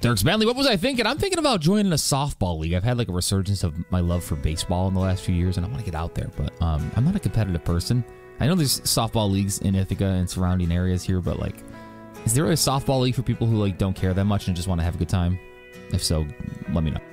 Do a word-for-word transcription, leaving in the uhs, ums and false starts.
Dirks Bentley, what was I thinking? I'm thinking about joining a softball league. I've had like a resurgence of my love for baseball in the last few years, and I want to get out there, but um, I'm not a competitive person. I know there's softball leagues in Ithaca and surrounding areas here, but like, is there a softball league for people who like don't care that much and just want to have a good time? If so, let me know.